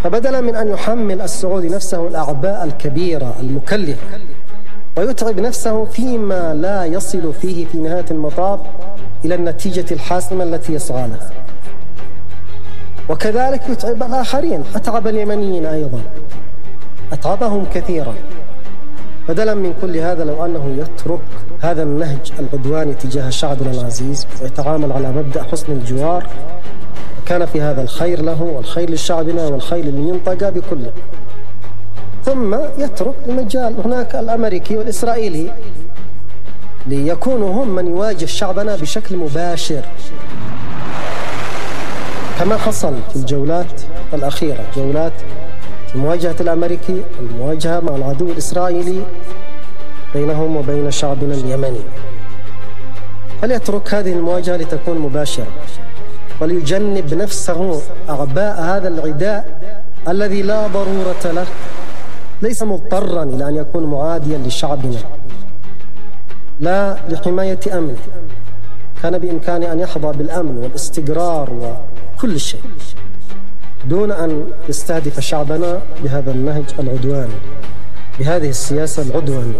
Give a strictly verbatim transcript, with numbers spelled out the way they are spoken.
فبدلا من أن يحمل السعودي نفسه الأعباء الكبيرة المكلفة ويتعب نفسه فيما لا يصل فيه في نهاية المطاف إلى النتيجة الحاسمة التي يسعى لها، وكذلك يتعب الآخرين. أتعب اليمنيين أيضا، أتعبهم كثيرا. بدلا من كل هذا لو أنه يترك هذا النهج العدواني تجاه شعبنا العزيز ويتعامل على مبدأ حسن الجوار، كان في هذا الخير له والخير لشعبنا والخير للمنطقة بكله. ثم يترك المجال هناك الأمريكي والإسرائيلي ليكونوا هم من يواجه شعبنا بشكل مباشر، كما حصل في الجولات الأخيرة، جولات في مواجهة الأمريكي والمواجهة مع العدو الإسرائيلي بينهم وبين شعبنا اليمني. فليترك هذه المواجهة لتكون مباشرة، وليجنب نفسه أعباء هذا العداء الذي لا ضرورة له. ليس مضطرا إلى أن يكون معاديا لشعبنا، لا لحماية أمنه، كان بإمكانه أن يحظى بالأمن والاستقرار وكل شيء دون أن يستهدف شعبنا بهذا النهج العدواني، بهذه السياسة العدوانية.